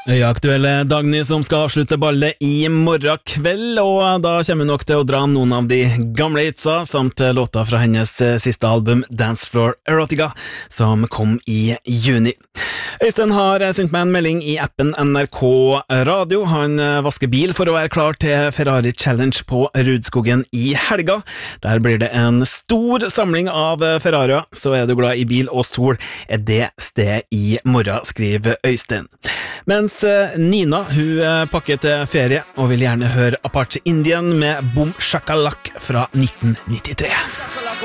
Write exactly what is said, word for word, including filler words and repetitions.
Øyeaktuelle Dagny som skal avslutte ballet i morgen kveld, og da kommer vi nok til å dra noen av de gamle hitsa, samt låta fra hennes siste album Dance Floor Erotica, som kom i juni. Øystein har sendt meg en melding i appen N R K Radio. Han vasker bil for å være klar til Ferrari Challenge på Rudskogen i helga. Der blir det en stor samling av Ferrarier, så er du glad i bil og sol, er det sted i morgen, skriver Øystein. Mens Nina, hun pakker til ferie og vil gjerne høre Apache Indian med Boom Shakalak fra nitten nittitre.